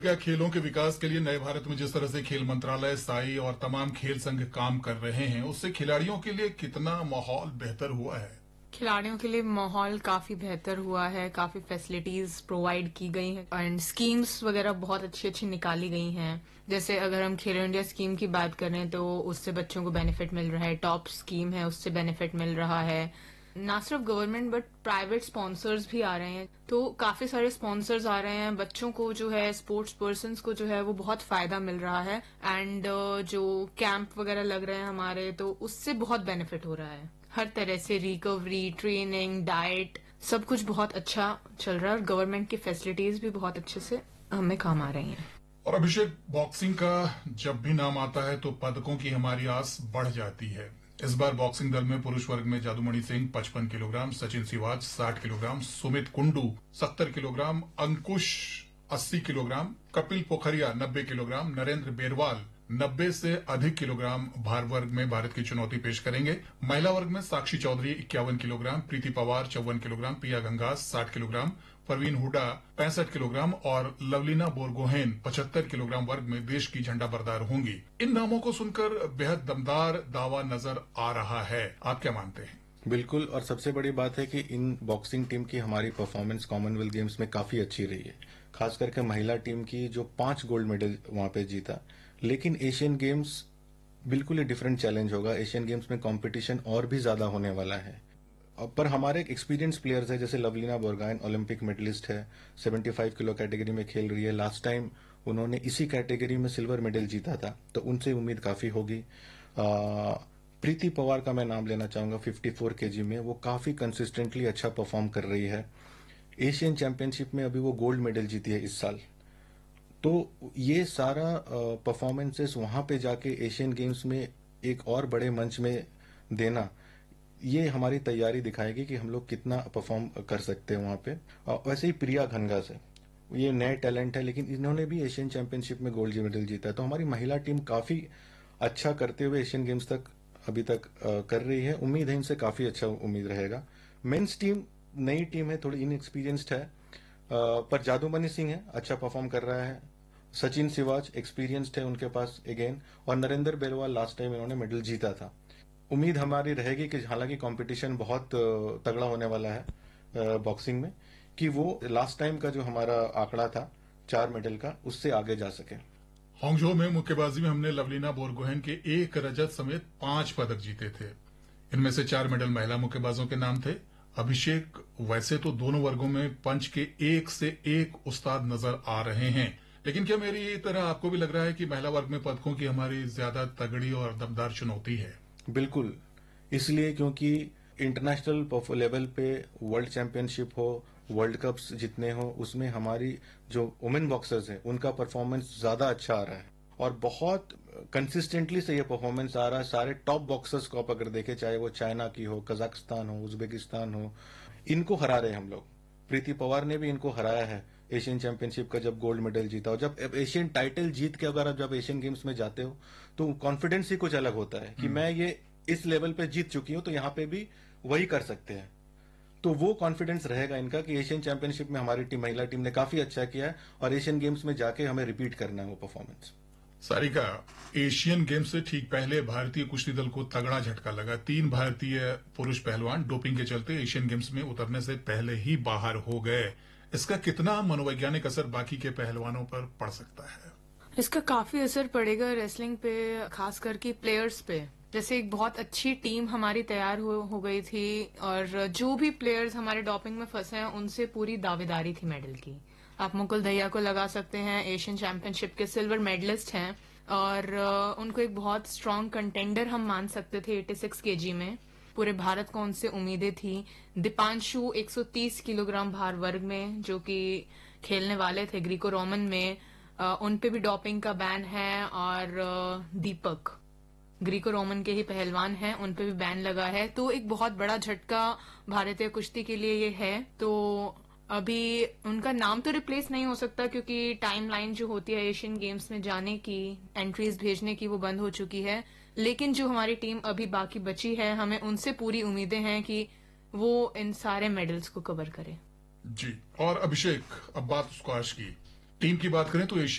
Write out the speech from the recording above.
क्या खेलों के विकास के लिए नए भारत में जिस तरह से खेल मंत्रालय, साई और तमाम खेल संघ काम कर रहे हैं, उससे खिलाड़ियों के लिए कितना माहौल बेहतर हुआ है? खिलाड़ियों के लिए माहौल काफी बेहतर हुआ है, काफी फैसिलिटीज प्रोवाइड की गई हैं एंड स्कीम्स वगैरह बहुत अच्छी अच्छी निकाली गई हैं। जैसे अगर हम खेलो इंडिया स्कीम की बात करें तो उससे बच्चों को बेनिफिट मिल रहा है, टॉप स्कीम है उससे बेनिफिट मिल रहा है। ना सिर्फ गवर्नमेंट बट प्राइवेट स्पॉन्सर्स भी आ रहे हैं, तो काफी सारे स्पॉन्सर्स आ रहे हैं। बच्चों को जो है, स्पोर्ट्स पर्सन्स को जो है वो बहुत फायदा मिल रहा है एंड जो कैंप वगैरह लग रहे हैं हमारे, तो उससे बहुत बेनिफिट हो रहा है। हर तरह से रिकवरी, ट्रेनिंग, डाइट, सब कुछ बहुत अच्छा चल रहा है और गवर्नमेंट की फैसिलिटीज भी बहुत अच्छे से हमें काम आ रही हैं। और अभिषेक, बॉक्सिंग का जब भी नाम आता है तो पदकों की हमारी आस बढ़ जाती है। इस बार बॉक्सिंग दल में पुरुष वर्ग में जादूमणि Singh 55 kilogram, Sachin Siwach 60 kilogram, Sumit Kundu 70 kilogram, अंकुश 80 किलोग्राम, कपिल पोखरिया 90 किलोग्राम, नरेंद्र बेरवाल 90 से अधिक किलोग्राम भार वर्ग में भारत की चुनौती पेश करेंगे। महिला वर्ग में साक्षी चौधरी 51 किलोग्राम, प्रीति पवार 54 किलोग्राम, प्रिया गंगास 60 किलोग्राम, परवीन हुडा 65 किलोग्राम और लवलीना बोरगोहेन 75 किलोग्राम वर्ग में देश की झंडा बरदार होंगी। इन नामों को सुनकर बेहद दमदार दावा नजर आ रहा है। आप क्या मानते हैं? बिल्कुल, और सबसे बड़ी बात है कि इन बॉक्सिंग टीम की हमारी परफॉर्मेंस कॉमनवेल्थ गेम्स में काफी अच्छी रही है। खास करके महिला टीम की जो 5 गोल्ड मेडल वहां पे जीता। लेकिन एशियन गेम्स बिल्कुल ही डिफरेंट चैलेंज होगा। एशियन गेम्स में कंपटीशन और भी ज्यादा होने वाला है। पर हमारे एक्सपीरियंस प्लेयर्स है, जैसे लवलीना बोरगोहेन ओलंपिक मेडलिस्ट है, 75 किलो कैटेगरी में खेल रही है। लास्ट टाइम उन्होंने इसी कैटेगरी में सिल्वर मेडल जीता था, तो उनसे उम्मीद काफी होगी। प्रीति पवार का मैं नाम लेना चाहूंगा, 54 केजी में वो काफी कंसिस्टेंटली अच्छा परफॉर्म कर रही है। एशियन चैंपियनशिप में अभी वो गोल्ड मेडल जीती है इस साल। तो ये सारा परफॉर्मेंसेस वहां पे जाके एशियन गेम्स में एक और बड़े मंच में देना, ये हमारी तैयारी दिखाएगी कि हम लोग कितना परफॉर्म कर सकते हैं वहां पे। वैसे ही प्रिया घनघास है, ये नए टैलेंट है, लेकिन इन्होंने भी एशियन चैंपियनशिप में गोल्ड मेडल जीता है। तो हमारी महिला टीम काफी अच्छा करते हुए एशियन गेम्स तक अभी तक कर रही है। उम्मीद है इनसे काफी अच्छा उम्मीद रहेगा। मेंस टीम नई टीम है, थोड़ी इनएक्सपीरियंस्ड है, पर जादूमणि सिंह है, अच्छा परफॉर्म कर रहा है। सचिन सिवाच एक्सपीरियंस्ड है उनके पास अगेन, और नरेंद्र बेरवाल लास्ट टाइम इन्होंने मेडल जीता था। उम्मीद हमारी रहेगी कि हालांकि कंपटीशन बहुत तगड़ा होने वाला है बॉक्सिंग में, कि वो लास्ट टाइम का जो हमारा आंकड़ा था 4 मेडल का, उससे आगे जा सके। हांगझो में मुक्केबाजी में हमने लवलीना बोरगोहेन के 1 रजत समेत 5 पदक जीते थे। इनमें से 4 मेडल महिला मुक्केबाजों के नाम थे। अभिषेक, वैसे तो दोनों वर्गों में पंच के एक से एक उस्ताद नजर आ रहे हैं, लेकिन क्या मेरी तरह आपको भी लग रहा है कि महिला वर्ग में पदकों की हमारी ज्यादा तगड़ी और दमदार चुनौती है? बिल्कुल, इसलिए क्योंकि इंटरनेशनल लेवल पे वर्ल्ड चैंपियनशिप हो, वर्ल्ड कप्स जितने हो, उसमें हमारी जो वुमेन बॉक्सर्स हैं उनका परफॉर्मेंस ज्यादा अच्छा आ रहा है और बहुत कंसिस्टेंटली से ये परफॉर्मेंस आ रहा है। सारे टॉप बॉक्सर्स को आप अगर देखें, चाहे वो चाइना की हो, कजाकिस्तान हो, उज्बेकिस्तान हो, इनको हरा रहे हैं हम लोग। प्रीति पवार ने भी इनको हराया है एशियन चैंपियनशिप का जब गोल्ड मेडल जीता। और जब एशियन टाइटल जीत के अगर आप जब एशियन गेम्स में जाते हो तो कॉन्फिडेंस ही कुछ अलग होता है कि मैं ये इस लेवल पे जीत चुकी हूं, तो यहां पे भी वही कर सकते हैं। तो वो कॉन्फिडेंस रहेगा इनका कि एशियन चैंपियनशिप में हमारी टीम, महिला टीम ने काफी अच्छा किया है और एशियन गेम्स में जाके हमें रिपीट करना है वो परफॉर्मेंस। सारिका, एशियन गेम्स से ठीक पहले भारतीय कुश्ती दल को तगड़ा झटका लगा। 3 भारतीय पुरुष पहलवान डोपिंग के चलते एशियन गेम्स में उतरने से पहले ही बाहर हो गए। इसका कितना मनोवैज्ञानिक असर बाकी के पहलवानों पर पड़ सकता है? इसका काफी असर पड़ेगा रेसलिंग पे, खास करके प्लेयर्स पे। जैसे एक बहुत अच्छी टीम हमारी तैयार हो गई थी और जो भी प्लेयर्स हमारे डॉपिंग में फंसे हैं उनसे पूरी दावेदारी थी मेडल की। आप मुकुल दहिया को लगा सकते हैं, एशियन चैंपियनशिप के सिल्वर मेडलिस्ट हैं और उनको एक बहुत स्ट्रांग कंटेंडर हम मान सकते थे 86 केजी में। पूरे भारत को उनसे उम्मीदें थी। दीपांशु 130 किलोग्राम भार वर्ग में जो कि खेलने वाले थे ग्रीको रोमन में, उन पे भी डॉपिंग का बैन है। और दीपक ग्रीको रोमन के ही पहलवान हैं, उन पे भी बैन लगा है। तो एक बहुत बड़ा झटका भारतीय कुश्ती के लिए ये है। तो अभी उनका नाम तो रिप्लेस नहीं हो सकता क्योंकि टाइमलाइन जो होती है एशियन गेम्स में जाने की, एंट्रीज भेजने की, वो बंद हो चुकी है। लेकिन जो हमारी टीम अभी बाकी बची है, हमें उनसे पूरी उम्मीदें हैं कि वो इन सारे मेडल्स को कवर करे। जी। और अभिषेक, अब बात स्क्वाश की। टीम की बात करें तो